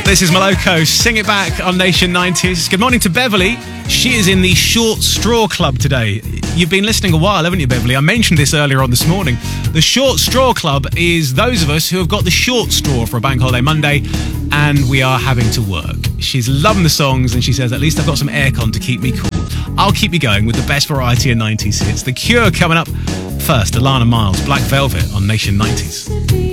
This is Moloko, Sing It Back on Nation 90s. Good morning to Beverly. She is in the Short Straw Club today. You've been listening a while, haven't you, Beverly? I mentioned this earlier on this morning. The Short Straw Club is those of us who have got the short straw for a bank holiday Monday and we are having to work. She's loving the songs and she says, at least I've got some aircon to keep me cool. I'll keep you going with the best variety of 90s hits. The Cure coming up first. Alana Miles, Black Velvet on Nation 90s.